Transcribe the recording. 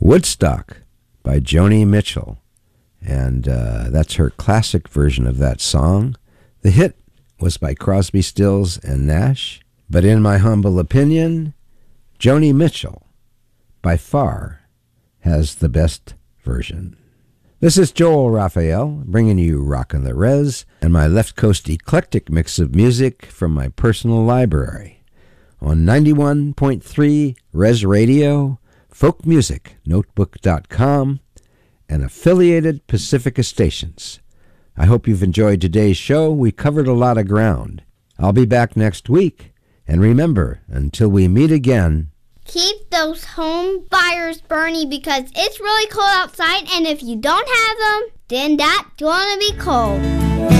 Woodstock by Joni Mitchell. And that's her classic version of that song. The hit was by Crosby, Stills, and Nash. But in my humble opinion, Joni Mitchell, by far, has the best version. This is Joel Raphael, bringing you Rockin' the Res and my Left Coast eclectic mix of music from my personal library on 91.3 Res Radio, folkmusicnotebook.com, and affiliated Pacifica stations. I hope you've enjoyed today's show. We covered a lot of ground. I'll be back next week. And remember, until we meet again, keep those home fires burning because it's really cold outside, and if you don't have them, then that's gonna be cold.